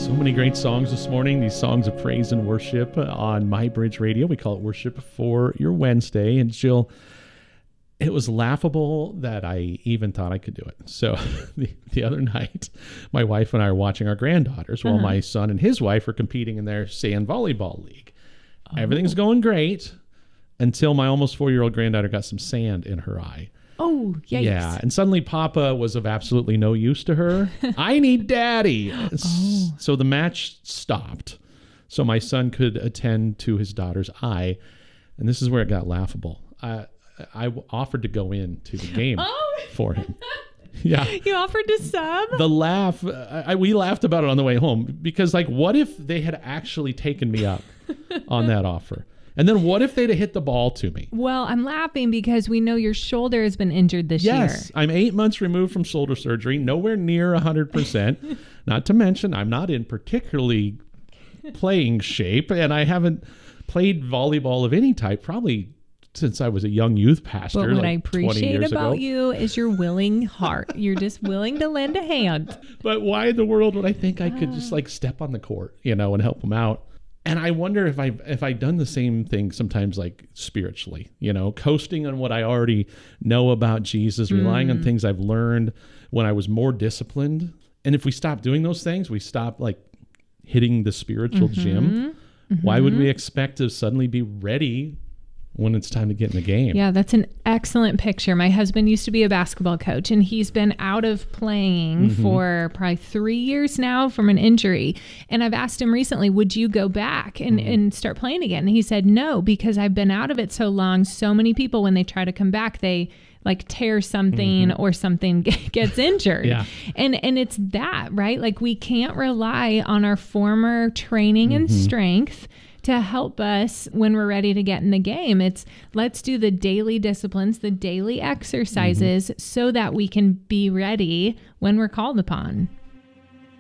So many great songs this morning. These songs of praise and worship on My Bridge Radio. We call it Worship for Your Wednesday. And Jill, it was laughable that I even thought I could do it. So the other night, my wife and I are watching our granddaughters while my son and his wife are competing in their sand volleyball league. Everything's going great until my almost 4-year-old granddaughter got some sand in her eye. Oh, yikes. Yeah, and suddenly Papa was of absolutely no use to her. I need Daddy. So the match stopped so my son could attend to his daughter's eye, and this is where it got laughable. I offered to go into the game for him. Yeah. You offered to sub? The laugh, we laughed about it on the way home because, like, what if they had actually taken me up on that offer? And then what if they'd have hit the ball to me? Well, I'm laughing because we know your shoulder has been injured this year. Yes, I'm 8 months removed from shoulder surgery, nowhere near 100%. Not to mention, I'm not in particularly playing shape, and I haven't played volleyball of any type probably since I was a young youth pastor. But what like I 20 appreciate years about ago. you is your willing heart. You're just willing to lend a hand. But why in the world would I think I could just like step on the court, and help them out? And I wonder if I've done the same thing sometimes, like spiritually, coasting on what I already know about Jesus, relying on things I've learned when I was more disciplined. And if we stop doing those things, we stop like hitting the spiritual gym. Why would we expect to suddenly be ready when it's time to get in the game? Yeah, that's an excellent picture. My husband used to be a basketball coach, and he's been out of playing for probably 3 years now from an injury. And I've asked him recently, would you go back and start playing again? And he said, no, because I've been out of it so long. So many people, when they try to come back, they like tear something or something gets injured. Yeah. And it's that, right? Like we can't rely on our former training and strength to help us when we're ready to get in the game. It's let's do the daily disciplines, the daily exercises so that we can be ready when we're called upon.